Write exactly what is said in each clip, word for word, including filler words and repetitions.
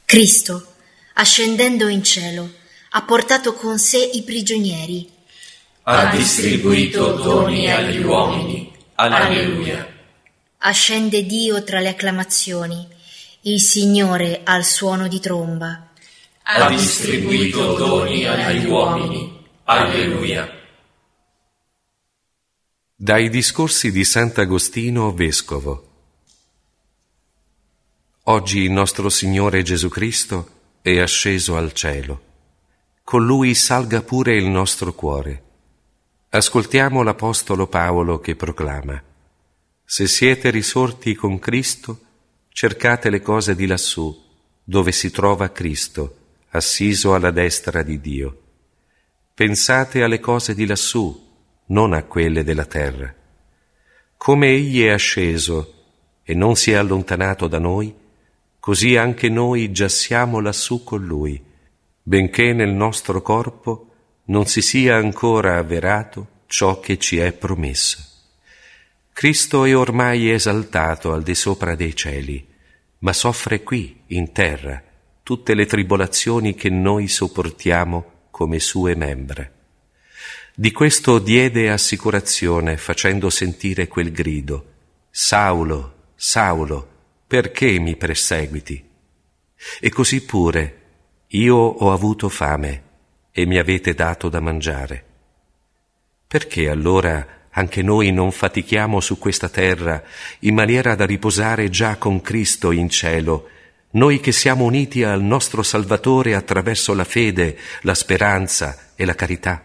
Cristo, ascendendo in cielo, ha portato con sé i prigionieri. Ha distribuito doni agli uomini. Alleluia. Ascende Dio tra le acclamazioni, il Signore al suono di tromba. Ha distribuito doni agli uomini. Alleluia. Dai discorsi di Sant'Agostino Vescovo. Oggi il nostro Signore Gesù Cristo è asceso al cielo. Con Lui salga pure il nostro cuore. Ascoltiamo l'Apostolo Paolo che proclama: se siete risorti con Cristo, cercate le cose di lassù, dove si trova Cristo, assiso alla destra di Dio. Pensate alle cose di lassù, non a quelle della terra. Come Egli è asceso e non si è allontanato da noi, così anche noi già siamo lassù con Lui, benché nel nostro corpo non si sia ancora avverato ciò che ci è promesso. Cristo è ormai esaltato al di sopra dei cieli, ma soffre qui, in terra, tutte le tribolazioni che noi sopportiamo come sue membra. Di questo diede assicurazione facendo sentire quel grido: Saulo, Saulo, perché mi perseguiti? E così pure io ho avuto fame e mi avete dato da mangiare. Perché allora anche noi non fatichiamo su questa terra in maniera da riposare già con Cristo in cielo, noi che siamo uniti al nostro Salvatore attraverso la fede, la speranza e la carità?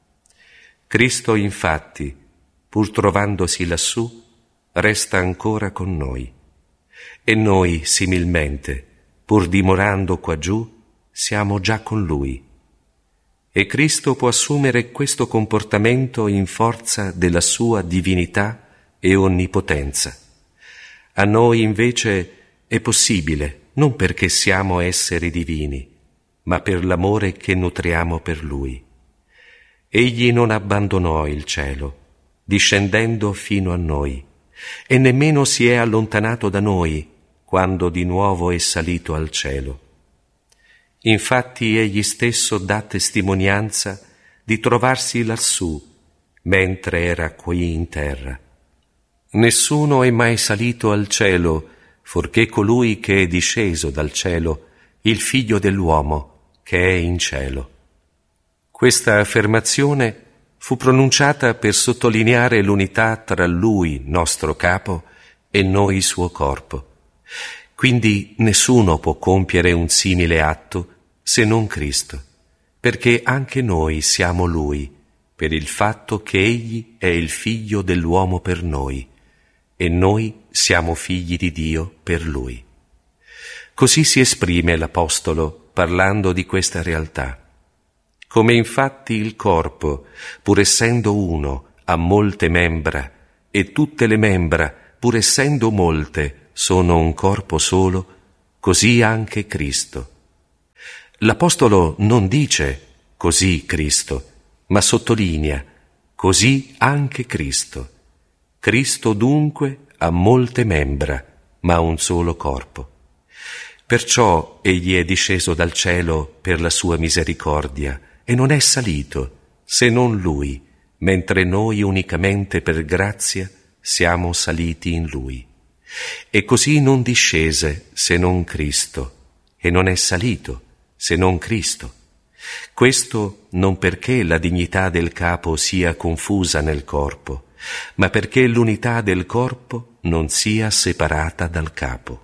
Cristo infatti, pur trovandosi lassù, resta ancora con noi. E noi, similmente, pur dimorando qua giù, siamo già con Lui. E Cristo può assumere questo comportamento in forza della sua divinità e onnipotenza. A noi invece è possibile, non perché siamo esseri divini, ma per l'amore che nutriamo per Lui. Egli non abbandonò il cielo, discendendo fino a noi, e nemmeno si è allontanato da noi quando di nuovo è salito al cielo. Infatti egli stesso dà testimonianza di trovarsi lassù, mentre era qui in terra. Nessuno è mai salito al cielo, fuorché colui che è disceso dal cielo, il Figlio dell'uomo, che è in cielo. Questa affermazione fu pronunciata per sottolineare l'unità tra Lui, nostro capo, e noi suo corpo. Quindi nessuno può compiere un simile atto se non Cristo, perché anche noi siamo Lui, per il fatto che Egli è il Figlio dell'uomo per noi, e noi siamo figli di Dio per Lui. Così si esprime l'Apostolo parlando di questa realtà. Come infatti il corpo, pur essendo uno, ha molte membra, e tutte le membra, pur essendo molte, sono un corpo solo, così anche Cristo. L'Apostolo non dice così Cristo, ma sottolinea così anche Cristo. Cristo dunque ha molte membra, ma un solo corpo. Perciò egli è disceso dal cielo per la sua misericordia e non è salito, se non Lui, mentre noi unicamente per grazia siamo saliti in Lui. E così non discese se non Cristo, e non è salito se non Cristo. Questo non perché la dignità del capo sia confusa nel corpo, ma perché l'unità del corpo non sia separata dal capo.